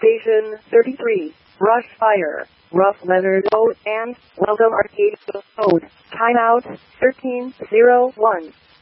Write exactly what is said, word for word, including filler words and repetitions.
Station thirty-three. Rush Fire. Rough Leonard Code and Welcome Arcade Code. Timeout thirteen oh one.